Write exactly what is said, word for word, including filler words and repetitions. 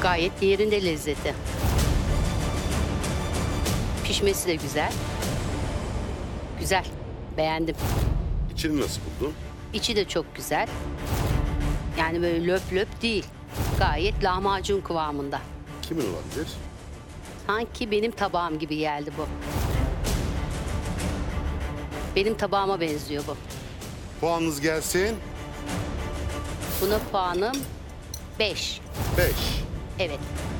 Gayet yerinde lezzeti. Pişmesi de güzel. Güzel. Beğendim. İçini nasıl buldun? İçi de çok güzel. Yani böyle löp löp değil. Gayet lahmacun kıvamında. Kimin olabilir? Sanki benim tabağım gibi geldi bu. Benim tabağıma benziyor bu. Puanınız gelsin. Buna puanım beş. Beş. Evet.